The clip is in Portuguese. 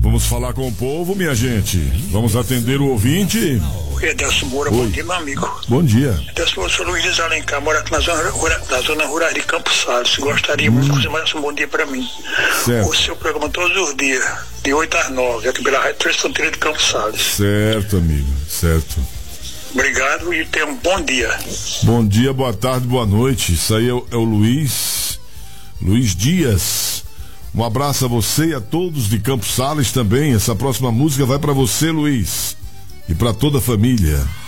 Vamos falar com o povo, minha gente. Vamos atender o ouvinte. Edelson Moura, bom dia, meu amigo. Bom dia. Edelson Moura, sou Luiz Alencar, moro aqui na zona rural de Campos Sales. Gostaria muito que você mandasse um bom dia pra mim. Certo. O seu programa todos os dias, de 8 às 9, aqui pela Rádio Três Fronteiras de Campos Sales. Certo, amigo, certo. Obrigado e tenha um bom dia. Bom dia, boa tarde, boa noite. Isso aí é o Luiz Dias. Um abraço a você e a todos de Campos Sales também. Essa próxima música vai pra você, Luiz, e pra toda a família.